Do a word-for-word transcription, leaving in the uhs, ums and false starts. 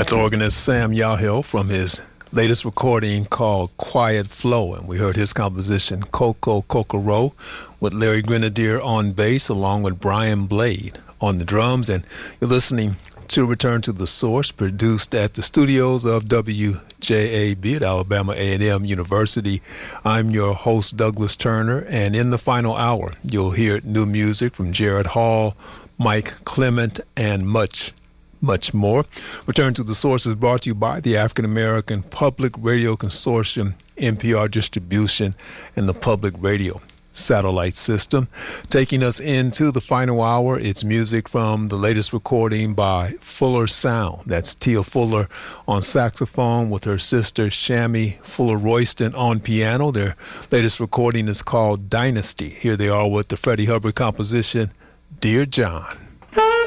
That's organist Sam Yahill from his latest recording called Quiet Flow, and we heard his composition Coco Kokoro with Larry Grenadier on bass along with Brian Blade on the drums. And you're listening to Return to the Source, produced at the studios of W J A B at Alabama A and M University. I'm your host, Douglas Turner, and in the final hour, you'll hear new music from Jared Hall, Mike Clement, and much, much more. Return to the Source is brought to you by the African American Public Radio Consortium, N P R Distribution, and the Public Radio Satellite System. Taking us into the final hour, it's music from the latest recording by Fuller Sound. That's Tia Fuller on saxophone with her sister Shammy Fuller Royston on piano. Their latest recording is called Dynasty. Here they are with the Freddie Hubbard composition, Dear John.